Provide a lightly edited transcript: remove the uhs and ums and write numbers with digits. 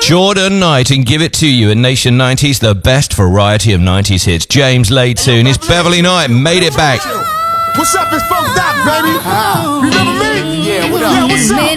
Jordan Knight and Give It To You in Nation 90s, the best variety of 90s hits. James Laid soon. It's Beverly Knight, made it back. What's up? It's Funk Doc, baby. Remember me? Yeah, what up? Yeah, what's up?